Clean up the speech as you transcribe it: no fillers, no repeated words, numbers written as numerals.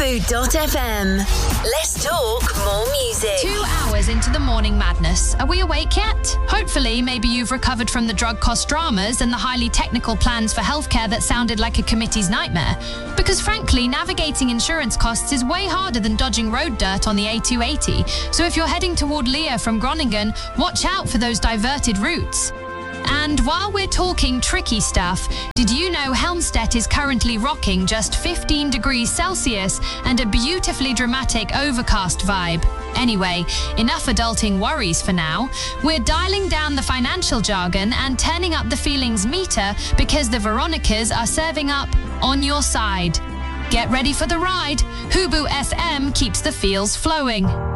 Fubu.fm. Let's talk more music. 2 hours into the morning madness. Are we awake yet? Hopefully, maybe you've recovered from the drug cost dramas and the highly technical plans for healthcare that sounded like a committee's nightmare. Because frankly, navigating insurance costs is way harder than dodging road dirt on the A280. So if you're heading toward Lear from Groningen, watch out for those diverted routes. And while we're talking tricky stuff, did you know Helmstedt is currently rocking just 15 degrees Celsius and a beautifully dramatic overcast vibe? Anyway, enough adulting worries for now. We're dialing down the financial jargon and turning up the feelings meter because the Veronicas are serving up On Your Side. Get ready for the ride. Fubu SM keeps the feels flowing.